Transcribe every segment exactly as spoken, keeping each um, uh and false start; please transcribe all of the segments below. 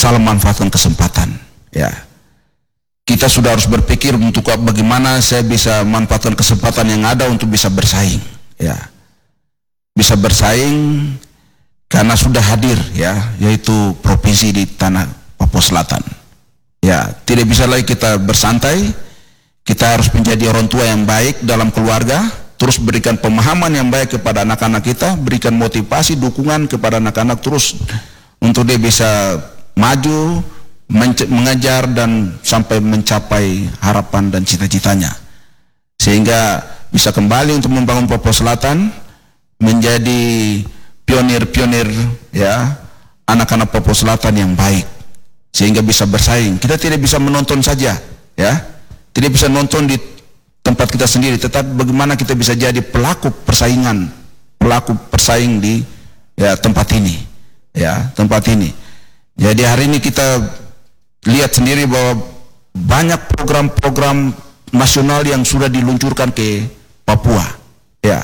salah memanfaatkan kesempatan. Ya, kita sudah harus berpikir untuk bagaimana saya bisa memanfaatkan kesempatan yang ada untuk bisa bersaing. Ya, bisa bersaing karena sudah hadir, ya, yaitu provinsi di tanah Papua Selatan. Ya, tidak bisa lagi kita bersantai. Kita harus menjadi orang tua yang baik dalam keluarga, terus berikan pemahaman yang baik kepada anak-anak kita, berikan motivasi, dukungan kepada anak-anak terus untuk dia bisa maju, mengejar dan sampai mencapai harapan dan cita-citanya, sehingga bisa kembali untuk membangun Papua Selatan menjadi pionir-pionir, ya, anak-anak Papua Selatan yang baik, sehingga bisa bersaing. Kita tidak bisa menonton saja, ya, tidak bisa nonton di tempat kita sendiri, tetapi bagaimana kita bisa jadi pelaku persaingan, pelaku persaing di, ya, tempat ini, ya, tempat ini. Jadi hari ini kita lihat sendiri bahwa banyak program-program nasional yang sudah diluncurkan ke Papua, ya,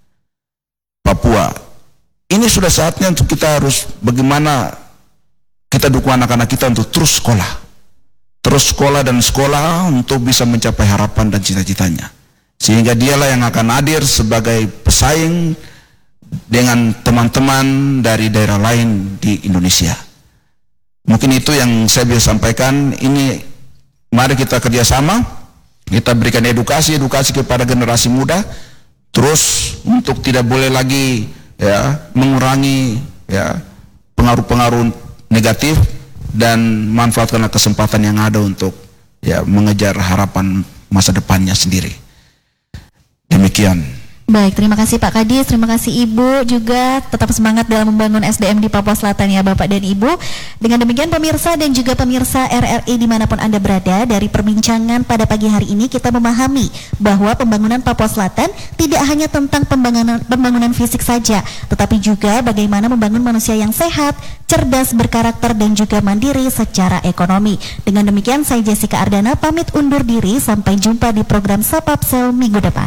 Papua. Ini sudah saatnya untuk kita harus bagaimana kita dukung anak-anak kita untuk terus sekolah, terus sekolah dan sekolah untuk bisa mencapai harapan dan cita-citanya, sehingga dialah yang akan hadir sebagai pesaing dengan teman-teman dari daerah lain di Indonesia. Mungkin itu yang saya bisa sampaikan. Ini mari kita kerjasama, kita berikan edukasi-edukasi kepada generasi muda, terus untuk tidak boleh lagi, ya, mengurangi, ya, pengaruh-pengaruh negatif dan manfaatkanlah kesempatan yang ada untuk, ya, mengejar harapan masa depannya sendiri. Demikian. Baik, terima kasih Pak Kadis, terima kasih Ibu juga, tetap semangat dalam membangun S D M di Papua Selatan ya Bapak dan Ibu. Dengan demikian pemirsa dan juga pemirsa R R I dimanapun Anda berada, dari perbincangan pada pagi hari ini kita memahami bahwa pembangunan Papua Selatan tidak hanya tentang pembangunan, pembangunan fisik saja, tetapi juga bagaimana membangun manusia yang sehat, cerdas, berkarakter dan juga mandiri secara ekonomi. Dengan demikian saya Jessica Ardana pamit undur diri, sampai jumpa di program Sapapsel minggu depan.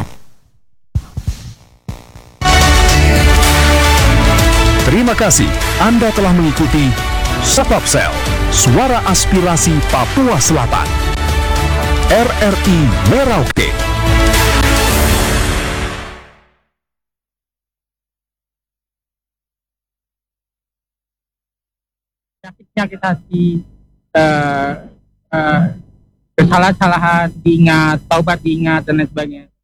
Terima kasih Anda telah mengikuti Sapapsel, suara aspirasi Papua Selatan. R R I Merauke. Kita kasih uh, uh, kesalahan-kesalahan diingat, taubat diingat dan lain sebagainya.